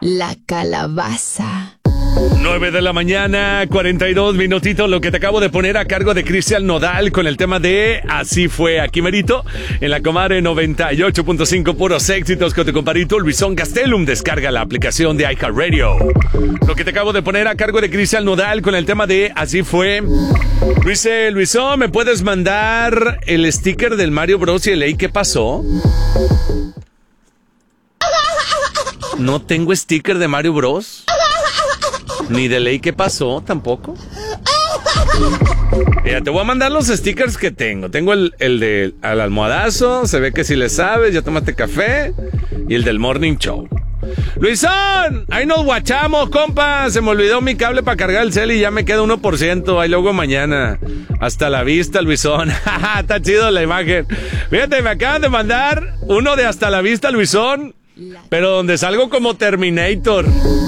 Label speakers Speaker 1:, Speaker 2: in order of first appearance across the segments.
Speaker 1: La calabaza.
Speaker 2: 9 de la mañana, 42 minutitos, lo que te acabo de poner a cargo de Cristian Nodal con el tema de Así Fue, aquí merito, en la Comadre 98.5, puros éxitos con tu comparito Luisón Gastelum. Descarga la aplicación de iHeartRadio. Lo que te acabo de poner a cargo de Cristian Nodal con el tema de Así Fue. Luisón, ¿me puedes mandar el sticker del Mario Bros y el Ey, qué pasó? No tengo sticker de Mario Bros. Ni de ley, ¿qué pasó? Tampoco. Mira, te voy a mandar los stickers que tengo. Tengo el de al almohadazo, se ve que si le sabes, ya tomaste café. Y el del morning show. Luisón, ahí nos guachamos, compa. Se me olvidó mi cable para cargar el cel y ya me queda 1%. Ahí luego mañana. Hasta la vista, Luisón. Está chido la imagen. Fíjate, me acaban de mandar uno de Hasta la Vista, Luisón. Pero donde salgo como Terminator.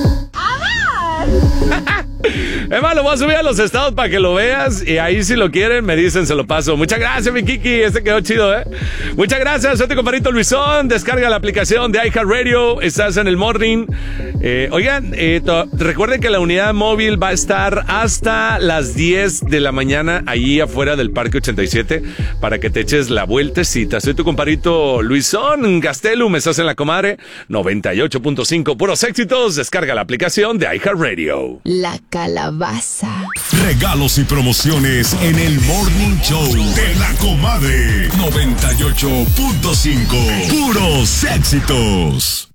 Speaker 2: Es más, lo voy a subir a los estados para que lo veas. Y ahí si lo quieren me dicen, se lo paso. Muchas gracias, mi Kiki, quedó chido, Muchas gracias, soy tu compadrito Luisón. Descarga la aplicación de iHeartRadio. Estás en el morning. Oigan, recuerden que la unidad móvil va a estar hasta las 10 de la mañana ahí afuera del Parque 87 para que te eches la vueltecita. Soy tu compadito Luisón Gastelum. Estás en la Comadre 98.5, puros éxitos. Descarga la aplicación de iHeartRadio.
Speaker 1: La calabaza.
Speaker 3: Regalos y promociones en el Morning Show de la Comadre 98.5. Puros éxitos.